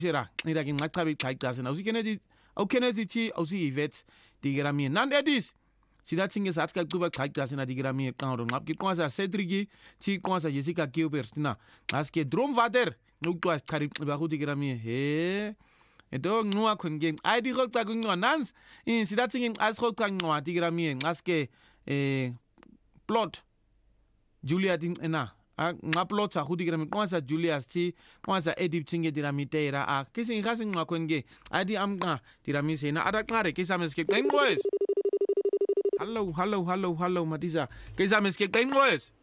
Sira, ira king ngakabi kaitase na usikene au Kennedy chi au si Yvette digirami nan edis. Sida tinge sa atka tuba kaitase na digirami kauro ngap ki kwanza Cedric chi kwanza Jessica Gilbert na. Aske drum vader nukto as karib ba hu digirami he. Edo ngwa konge ai di rokta ngwa nans in sida tinge as rokta ngwa digirami aske plot Julia din na ngaplot sa hudi grami kwanza Julius ti kwanza edip tinge dirami teira a kisi ngasi ngakwenge adi amga dirami sena ada klare kisa meske kengwes hello Matisa kisa meske kengwes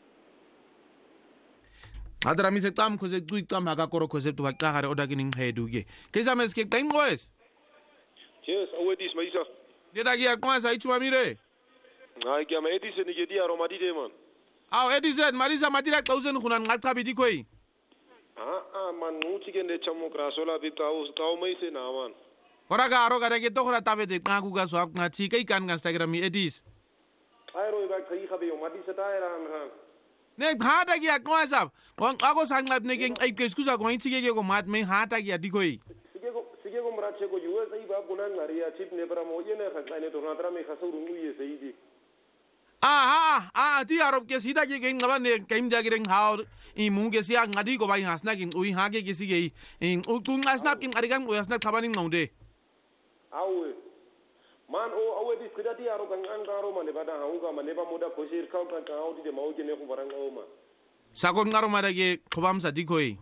adra mi se tam koze tu tam haga koro koze tu bakare oda kining heduge kisa meske kengwes yes awedis Matisa deda kwanza ichwa mire ai kama edis ni jedi aromadi de man Aw Edison Marisa Madira Klausen kunan ngakabi dikoi. Man nuti kende chamo krasola bitau tau mai se na man. Oraga aroga dage to khora tabe de ngaku ga so ngati kai kan Instagram mi Edis. Ai roi ba kai khabe yo mati seta era han. Ne hata gi akwa sab. Wan ako sanglap ne ge ai ke skusa ko inti ge ko mat me hata gi dikoi. Sige ko mrache ko US ai ba kunan ngaria chip ne para mo yene kha ne to na tra me khasuru ngu ye seidi. Ti Arab ke sida ke ngaba ne kaim jagireng haur I munge sia ngadi ko bai hasna king ui hage ke sige in utung asnap king arigang ui asnap khabaning ngaude awe man o awe dis kida ti Arab kan angaro mane bada hauga mane ba moda khosir khau kan kau di mau jene ko barang o ma sakon ngaro mara ge khobam sa dikoi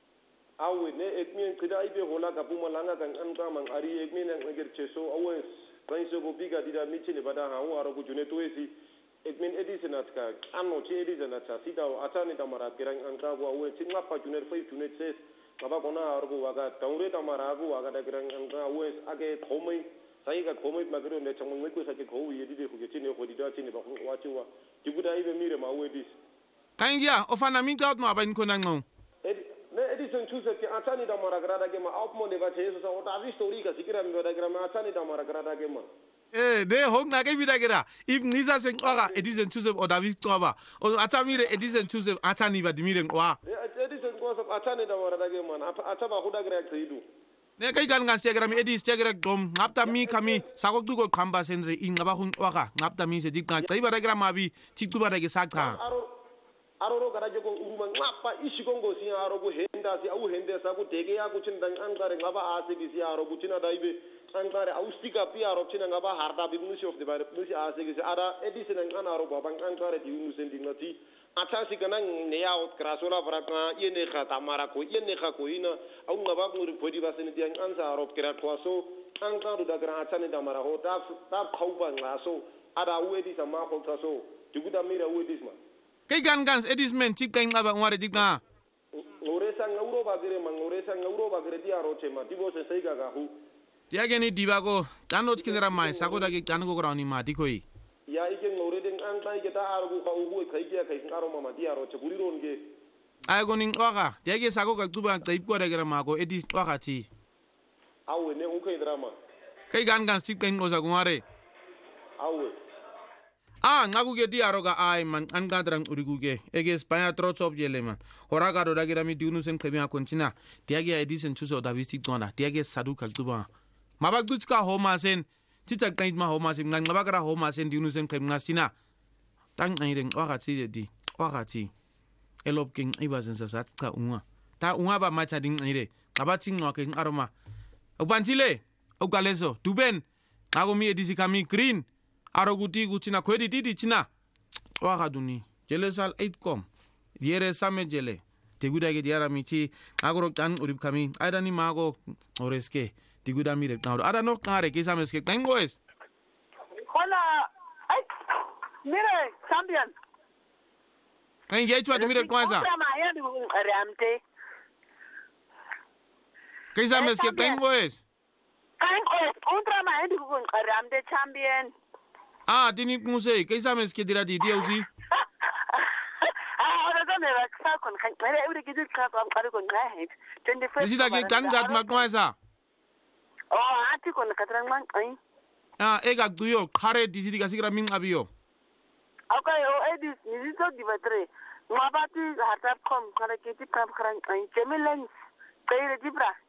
awe ne ekmien kida ibe hola ka puma langa kan anga mang ari ekmien ang nger cheso awe prince go biga dida michine bada hau aro ku june to esi Ekmen edisenat ka anno chi edisenat sa sida atani tamara kirang angka wa we singa pa juner fai juner ses kaba kona argo waga taure tamara agu waga da kirang angka we age khomai sai ga khomai magro ne changmang me ko sa ke kho yedi de ko ke chine ko dida chine ba ko wa chiwa dibuda ibe mire ma we dis kangia ofana minka out no abain ko nango ne edison chuse ke atani tamara grada ke ma op mo ne ba cheso sa ota vi story ka sikira mi da grama atani tamara grada ke ma de hong na ke vida gera if nisa seng ora Edison Joseph or David Toba o atamire Edison Joseph atani ba dimire kwa Edison Joseph atani da wara dage man ataba huda gera kridu ne kai kan ngan stegra mi Edis stegra dom ngapta mi kami sakok du ko kamba senre in ngaba hun waka ngapta mi se dikna tai ba dagra mabi tiktu ba dage sakta aro gara jogo uruma ngapa ishikongo si aro go henda si au hende sa go dege ya go chin dang angare ngaba ase gi si aro go china daibe angare austika pi aro china ngaba harda bi musi of the bare musi ase gi ara edison ngana aro babang angare di unu sending nati acha si kanang ne ya ot krasola fraka yene khata mara ko yene kha ko ina au ngaba nguri podi basene di ansa aro kra twaso angaro da gra acha ne da mara ho ta khauba ngaso ara u edison ma ko twaso diguda mira u edison kai kan Edis men tik kan ngaba ngare dikna ngoresa ngauro bagere di aro chema dibo se sei ga hu dia geni dibago kanot kinera mai sako dage kango grani ma dikoi ya ike ngore den an kai ke ta aro ko u kai ke kai ngaro mama di aro cheburi ronge ay goning waka dia ge sako ga tuba taip ko dage ma ko Edis waka ti awe ne u kai drama kai kan tik kan ngoza ngare awe ngaku ge di aroga ay man angadrang uriguge ege Spanya trots of yeleman horaga do dagira mi diunu sen kebia kontina tiage Edison chuso da visti tona tiage sadu kaltuba mabak dutska homa sen tita kaint ma homa sen ngang mabakara homa sen diunu sen kebia sina tang aireng wakati elop king ibazen sa satka unwa ta unwa ba macha ding aire kabating no king aroma ubantile ugalezo duben agomi Edisi kami green Aroguti gutina kwedi didi china wakaduni jele sal 8com diere same jele teguda ge diara michi agoro kan urip kami ada ni mago oreske tiguda mire nauro ada no kare ke same ske kangoes hola ay mire champion kan ge chwa mire kwanza ramte ke same ske kangoes contra ma edu ramte champion dini kuse kaisa meske dira di dia usi ora da me raksa kon kan mere uri gidu ka am kare kon na het 21 Isi da ge kan gat makwaisa ati kon katran man ai ega duyo kare disi diga sigra min abiyo okay edis ni so divatre ngabati hartap kom kare kiti kam kran ai jemilen kay dibra